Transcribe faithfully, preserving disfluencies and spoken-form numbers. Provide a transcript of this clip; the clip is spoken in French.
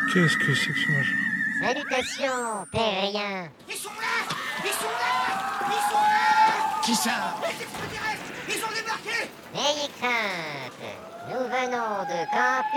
Qu'est-ce que c'est que ce machin? Salutations, terriens. Ils sont là! Ils sont là! Ils sont là! Qui ça? Les extraterrestres! Ils ont débarqué! N'ayez crainte, nous venons de camper